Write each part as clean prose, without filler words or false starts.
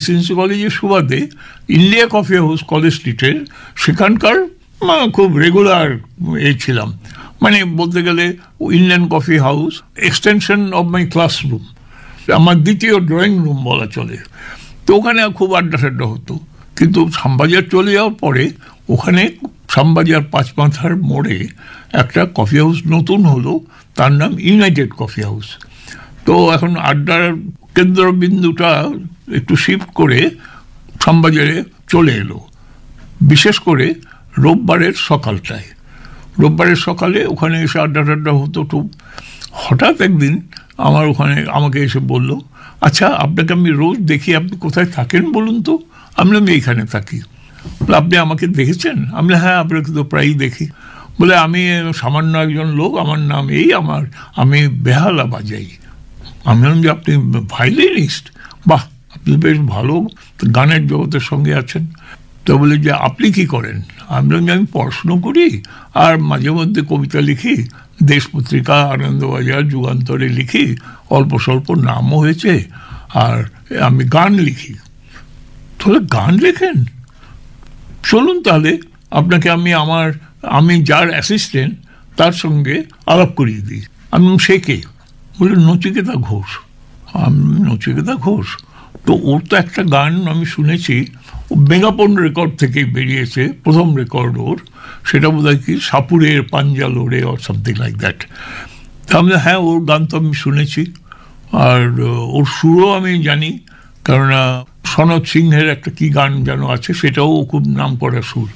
Presidency কলেজের সুবাদে India coffee house college স্ট্রিটের সেখানকার খুব রেগুলার ছিলাম, মানে বলতে গেলে Indian coffee house extension of my classroom, আমার দ্বিতীয় ড্রয়িং রুম বলা চলে। তো ওখানে খুব আড্ডা টাড্ডা হতো। কিন্তু শ্যামবাজার চলে যাওয়ার পরে ওখানে শ্যামবাজার পাঁচমাথার মোড়ে একটা কফি হাউস নতুন হলো, তার নাম ইউনাইটেড কফি হাউস। তো এখন আড্ডার কেন্দ্রবিন্দুটা একটু শিফট করে শ্যামবাজারে চলে এলো, বিশেষ করে রোববারের সকালটায়। রোববারের সকালে ওখানে এসে আড্ডা টাড্ডা হতো। তো হঠাৎ একদিন আমাকে এসে বলল, আচ্ছা আপনাকে আমি রোজ দেখি, আপনি কোথায় থাকেন বলুন তো? আমি এইখানে থাকি। আপনি আমাকে দেখেছেন? আমি হ্যাঁ, আপনাকে তো প্রায়ই দেখি। বলে আমি সামান্য একজন লোক, আমার নাম আমি বেহালা বাজাই। আমি বললাম যে আপনি ভায়োলিনিস্ট? বাহ, আপনি বেশ ভালো গানের জগতের সঙ্গে আছেন। তো বলে যে আপনি কি করেন? আমি বললাম যে আমি পড়াশুনো করি আর মাঝে মধ্যে কবিতা লিখি, দেশ পত্রিকা, আনন্দবাজার, যুগান্তরে লিখি, অল্প স্বল্প নামও হয়েছে, আর আমি গান লিখি। তাহলে গান লেখেন? চলুন তাহলে আপনাকে আমি যার অ্যাসিস্ট্যান্ট তার সঙ্গে আলাপ করিয়ে দিই। আমি সে কে? বলে নচিকেতা ঘোষ। আমি নচিকেতা ঘোষ? তো ওর তো একটা গান আমি শুনেছি, মেগাপন রেকর্ড থেকে বেরিয়েছে, প্রথম রেকর্ড ওর, সেটা বোধহয় কি সাপুরের পাঞ্জা লোড়ে অর সামথিং লাইক দ্যাট। তাহলে হ্যাঁ, ওর গান তো আমি শুনেছি, আর ওর সুরও আমি জানি, কারণ সনৎ সিংহের একটা কি গান যেন আছে, সেটাও খুব নাম করা সুর।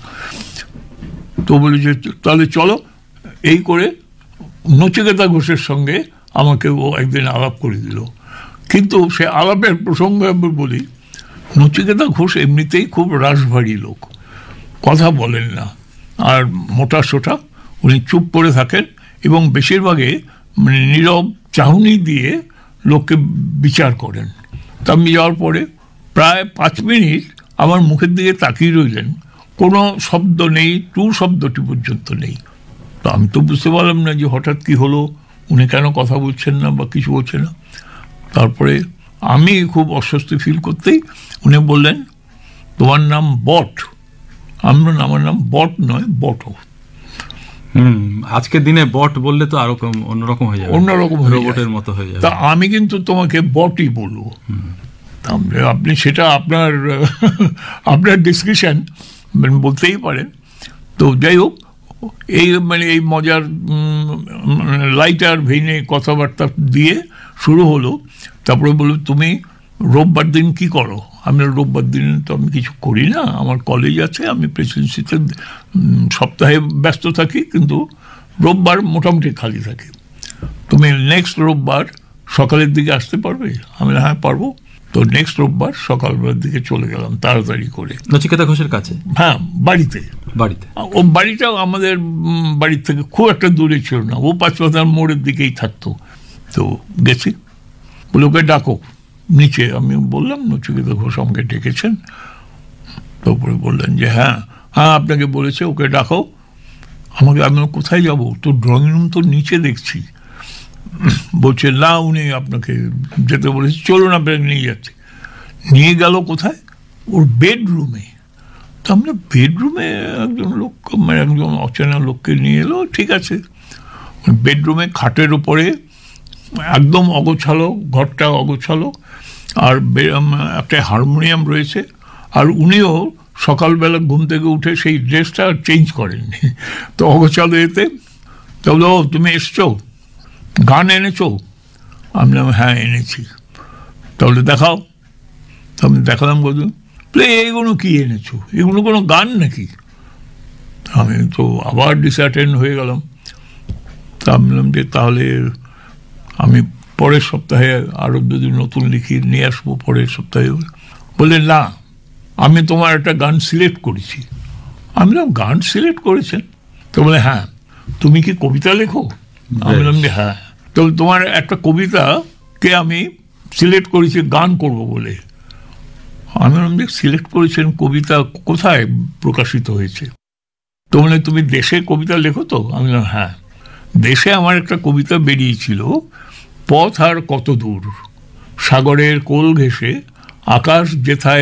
তো বলি যে তাহলে চলো। এই করে নচিকেতা ঘোষের সঙ্গে আমাকে ও একদিন আলাপ করে দিল। কিন্তু সে আলাপের প্রসঙ্গে আমি বলি, নচিকেতা ঘোষ এমনিতেই খুব রাশভারী লোক, কথা বলেন না, আর মোটা সোটা, উনি চুপ করে থাকেন এবং বেশিরভাগে মানে নীরব চাহনি দিয়ে লোককে বিচার করেন। তা আমি যাওয়ার পরে প্রায় 5 মিনিট আমার মুখের দিকে তাকিয়ে রইলেন, কোনো শব্দ নেই, টু শব্দটি পর্যন্ত নেই। তো আমি তো বুঝতে পারলাম না যে হঠাৎ কি হলো, উনি কেন কথা বলছেন না বা কিছু বলছেন না। তারপরে আমি খুব অস্বস্তি ফিল করতেই উনি বললেন, তোমার নাম বট? আমার নাম বট নয়, বট। আজকের দিনে বট বললে তো আরো অন্যরকম হয়ে যাবে, অন্যরকম রোবটের মতো হয়ে যাবে। তা আমি কিন্তু তোমাকে বটই বলবো। আপনি সেটা আপনার ডিসকাশন বলতেই পারেন। তো যাই হোক, এই মজার লাইটার ভেইনে কথাবার্তা দিয়ে শুরু হলো। তারপরে বলল, তুমি রোববার দিন কি করো? আমি রোববার দিন তো আমি কিছু করি না, আমার কলেজ আছে, আমি প্রেসিডেন্সিতে সপ্তাহে ব্যস্ত থাকি, কিন্তু রোববার মোটামুটি খালি থাকি। তুমি নেক্সট রোববার সকালের দিকে আসতে পারবে? আমি হ্যাঁ পারবো। তো নেক্সট রোববার সকালবেলার দিকে চলে গেলাম তাড়াতাড়ি করে নচিকেতা ঘোষের কাছে। হ্যাঁ, বাড়িতে। ও বাড়িটাও আমাদের বাড়ির থেকে খুব একটা দূরে ছিল না, ও পাঁচমাথার মোড়ের দিকেই থাকতো। তো গেছি, বলে ওকে ডাকো নিচে। আমি বললাম নচিকেতা ঘোষ আমাকে ডেকেছেন। তারপরে বললেন যে হ্যাঁ আপনাকে বলেছে, ওকে ডাকো। আমি কোথায় যাব? তো ড্রয়িং রুম তো নিচে দেখছি। বলছে না, উনি আপনাকে যেতে বলেছে, চলুন আপনাকে নিয়ে যাচ্ছি। নিয়ে গেল কোথায়? ওর বেডরুমে। তো আমরা বেডরুমে একজন লোক, মানে একজন অচেনা লোককে নিয়ে এলো, ঠিক আছে। বেডরুমে খাটের উপরে একদম অগোছালো, ঘরটা অগোছালো, আর একটা হারমোনিয়াম রয়েছে। আর উনিও সকালবেলা ঘুম থেকে উঠে সেই ড্রেসটা চেঞ্জ করেননি, তো অগোছালো এতে। তো বলো, তুমি এসছো, গান এনেছো? আমি বললাম হ্যাঁ এনেছি। তাহলে দেখাও। তো আমি দেখালাম, বলুন এইগুলো কি এনেছো, এগুলো কোনো গান নাকি? আমি তো আবার ডিসঅ্যাটেন্ড হয়ে গেলাম। তা আমি বললাম যে তাহলে আমি পরের সপ্তাহে আরো যদি নতুন লিখি নিয়ে আসবো পরের সপ্তাহে। বললেন না, আমি তোমার একটা গান সিলেক্ট করেছি। আমি বললাম গান সিলেক্ট করেছেন? তো বলে হ্যাঁ। তুমি কি কবিতা লেখো? আমি বললাম যে হ্যাঁ। তো তোমার একটা কবিতাকে আমি সিলেক্ট করেছি গান করব বলে। আমি বললাম যে সিলেক্ট করেছেন, কবিতা কোথায় প্রকাশিত হয়েছে? তো বলে তুমি দেশে কবিতা লেখো তো? আমি বললাম হ্যাঁ। দেশে আমার একটা কবিতা বেরিয়েছিল, পথ আর কত দূর, সাগরের কোল ঘেঁষে আকাশ যেথায়